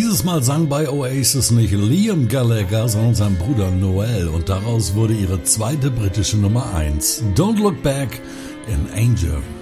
Dieses Mal sang bei Oasis nicht Liam Gallagher, sondern sein Bruder Noel und daraus wurde ihre zweite britische Nummer 1. Don't Look Back in Anger.